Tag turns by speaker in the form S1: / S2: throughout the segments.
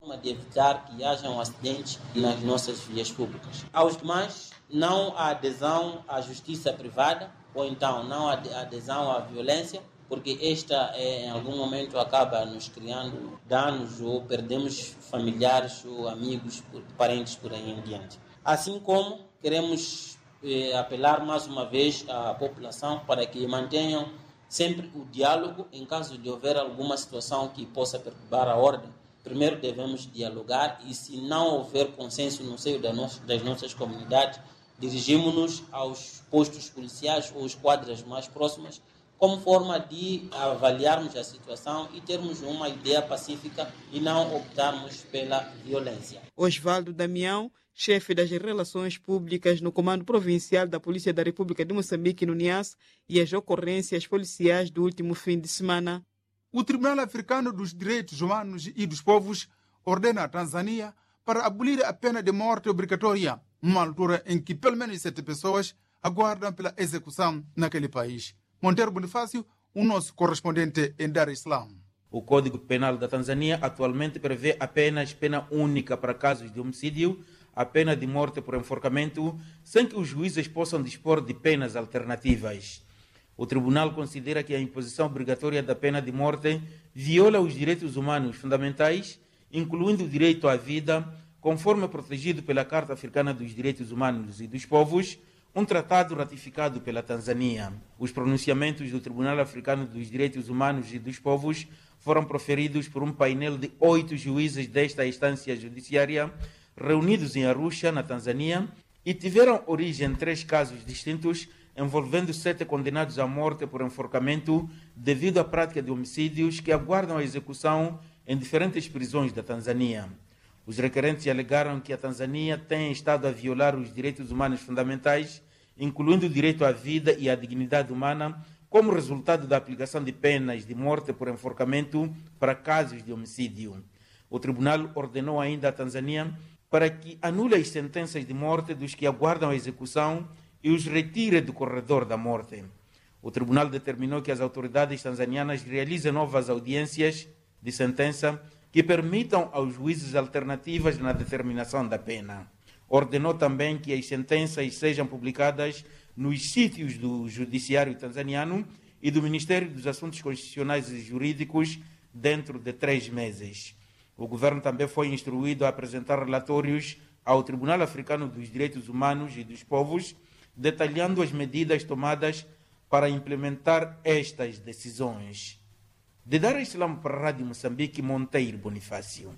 S1: de evitar que hajam acidentes nas nossas vias públicas. Aos demais, não há adesão à justiça privada, ou então não há adesão à violência, porque esta em algum momento acaba nos criando danos ou perdemos familiares ou amigos, parentes por aí em diante. Assim como queremos apelar mais uma vez à população para que mantenham sempre o diálogo em caso de houver alguma situação que possa perturbar a ordem. Primeiro devemos dialogar e, se não houver consenso no seio das nossas comunidades, dirigimos-nos aos postos policiais ou às quadras mais próximas como forma de avaliarmos a situação e termos uma ideia pacífica e não optarmos pela violência.
S2: Osvaldo Damião, chefe das Relações Públicas no Comando Provincial da Polícia da República de Moçambique, no Niassa, e as ocorrências policiais do último fim de semana.
S3: O Tribunal Africano dos Direitos Humanos e dos Povos ordena a Tanzânia para abolir a pena de morte obrigatória, numa altura em que pelo menos 7 pessoas aguardam pela execução naquele país. Monteiro Bonifácio, o nosso correspondente em Dar es Salaam.
S4: O Código Penal da Tanzânia atualmente prevê apenas pena única para casos de homicídio, a pena de morte por enforcamento, sem que os juízes possam dispor de penas alternativas. O tribunal considera que a imposição obrigatória da pena de morte viola os direitos humanos fundamentais, incluindo o direito à vida, conforme protegido pela Carta Africana dos Direitos Humanos e dos Povos, um tratado ratificado pela Tanzânia. Os pronunciamentos do Tribunal Africano dos Direitos Humanos e dos Povos foram proferidos por um painel de 8 juízes desta instância judiciária, reunidos em Arusha, na Tanzânia, e tiveram origem em 3 casos distintos, envolvendo 7 condenados à morte por enforcamento devido à prática de homicídios que aguardam a execução em diferentes prisões da Tanzânia. Os requerentes alegaram que a Tanzânia tem estado a violar os direitos humanos fundamentais, incluindo o direito à vida e à dignidade humana, como resultado da aplicação de penas de morte por enforcamento para casos de homicídio. O tribunal ordenou ainda à Tanzânia para que anule as sentenças de morte dos que aguardam a execução e os retire do corredor da morte. O tribunal determinou que as autoridades tanzanianas realizem novas audiências de sentença que permitam aos juízes alternativas na determinação da pena. Ordenou também que as sentenças sejam publicadas nos sítios do Judiciário tanzaniano e do Ministério dos Assuntos Constitucionais e Jurídicos dentro de 3 meses. O governo também foi instruído a apresentar relatórios ao Tribunal Africano dos Direitos Humanos e dos Povos, detalhando as medidas tomadas para implementar estas decisões. De Dar es Salaam para a Rádio Moçambique, Monteiro Bonifácio.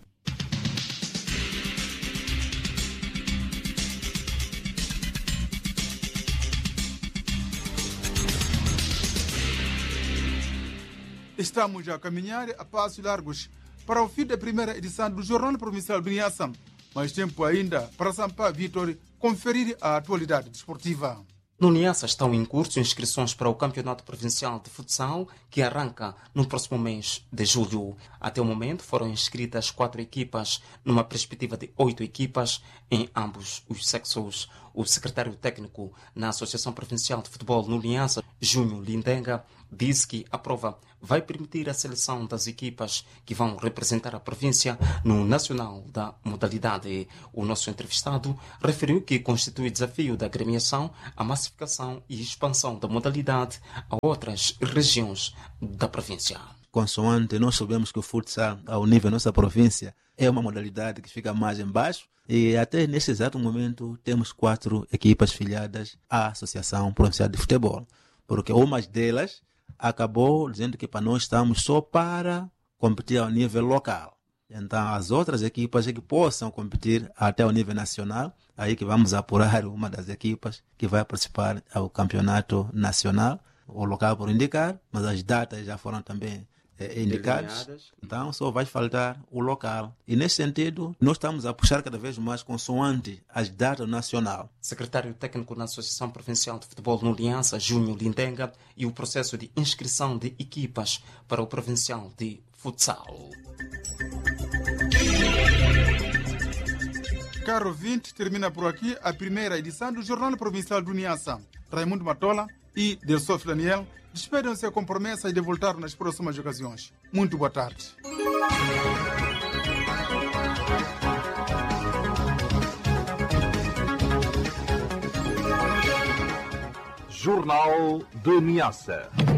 S3: Estamos a caminhar a passos largos para o fim da primeira edição do Jornal Provincial do Niassa. Mais tempo ainda para Sampaio Vitor conferir a atualidade desportiva.
S5: No Niassa estão em curso inscrições para o Campeonato Provincial de Futsal, que arranca no próximo mês de julho. Até o momento foram inscritas 4 equipas, numa perspectiva de 8 equipas em ambos os sexos. O secretário técnico na Associação Provincial de Futebol no Niassa, Júnior Lindenga, disse que a prova vai permitir a seleção das equipas que vão representar a província no nacional da modalidade. O nosso entrevistado referiu que constitui desafio da agremiação a massificação e expansão da modalidade a outras regiões da província.
S6: Consoante nós sabemos que o futsal, ao nível da nossa província, é uma modalidade que fica mais embaixo e até nesse exato momento temos 4 equipas filiadas à Associação Provincial de Futebol, porque uma delas acabou dizendo que para nós estamos só para competir ao nível local. Então, as outras equipas que possam competir até o nível nacional, aí que vamos apurar uma das equipas que vai participar ao campeonato nacional, o local por indicar, mas as datas já foram também indicadas. Então, só vai faltar o local. E, nesse sentido, nós estamos a puxar cada vez mais consoante as datas nacional.
S5: Secretário técnico na Associação Provincial de Futebol no Niassa, Júnior Lindenga, e o processo de inscrição de equipas para o Provincial de Futsal.
S3: Caro 20, termina por aqui a primeira edição do Jornal Provincial do Niassa. Raimundo Matola e Delsof Daniel despedem-se com promessa de voltar nas próximas ocasiões. Muito boa tarde.
S7: Jornal de Niassa.